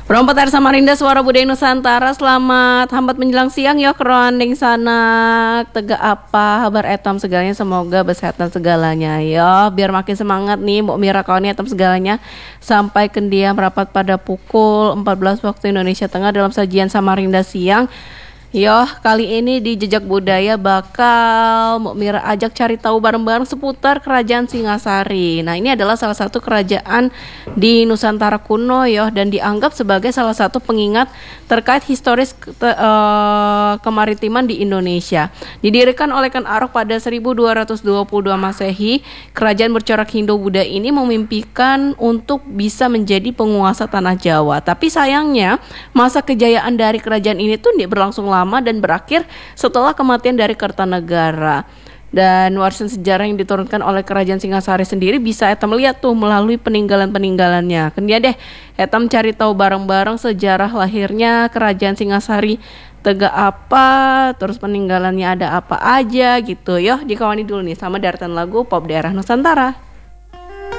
Rompetar Samarinda Suara Budaya Nusantara. Selamat hambat menjelang siang ya keranding sana tega apa kabar etam segalanya, semoga kesehatan segalanya ya. Biar makin semangat nih Mbok Mira kawan etam segalanya sampai kendiam rapat pada pukul 14 waktu Indonesia Tengah dalam sajian Samarinda siang. Yo, kali ini di Jejak Budaya bakal Mbok Mira ajak cari tahu bareng-bareng seputar Kerajaan Singasari. Nah, ini adalah salah satu kerajaan di Nusantara kuno yo, dan dianggap sebagai salah satu pengingat terkait historis kemaritiman di Indonesia. Didirikan oleh Ken Arok pada 1222 Masehi, kerajaan bercorak Hindu-Buddha ini memimpikan untuk bisa menjadi penguasa tanah Jawa. Tapi sayangnya, masa kejayaan dari kerajaan ini tuh tidak berlangsung lama dan berakhir setelah kematian dari Kertanegara. Dan warisan sejarah yang diturunkan oleh Kerajaan Singasari sendiri bisa etam lihat tuh melalui peninggalan-peninggalannya. Kan dia deh, etam cari tahu bareng-bareng sejarah lahirnya Kerajaan Singasari tega apa, terus peninggalannya ada apa aja gitu. Yo, dikawani dulu nih sama Dartan Lagu Pop Daerah Nusantara.